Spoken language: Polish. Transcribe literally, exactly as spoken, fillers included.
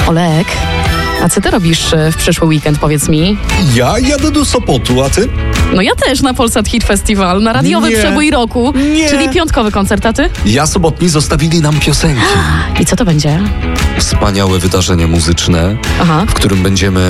Olek, a co ty robisz w przyszły weekend, powiedz mi? Ja jadę do Sopotu, a ty? No ja też na Polsat Hit Festival, na radiowy Nie. przebój roku, Nie. czyli piątkowy koncert, a ty? Ja sobotni zostawili nam piosenki. I co to będzie? Wspaniałe wydarzenie muzyczne, Aha. w którym będziemy